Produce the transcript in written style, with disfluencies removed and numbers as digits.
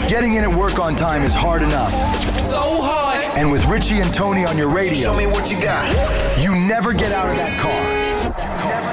Getting in at work on time is hard enough. So hard. And with Richie and Tony on your radio, Show me what you got. you never get out of that car.